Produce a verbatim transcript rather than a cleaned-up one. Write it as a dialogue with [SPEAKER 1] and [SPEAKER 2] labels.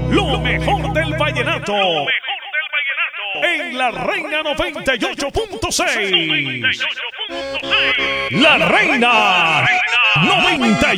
[SPEAKER 1] Lo mejor del vallenato. En La Reina noventa y ocho punto seis. La Reina noventa y